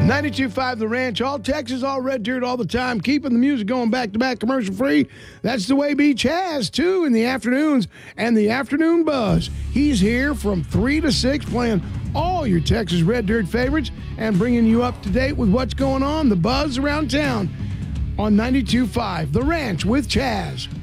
92.5 The Ranch, all Texas, all Red Dirt, all the time, keeping the music going back-to-back commercial-free. That's the way Beach has, too, in the afternoons and the Afternoon Buzz. He's here from 3 to 6 playing all your Texas Red Dirt favorites and bringing you up to date with what's going on, the buzz around town on 92.5 The Ranch with Chaz.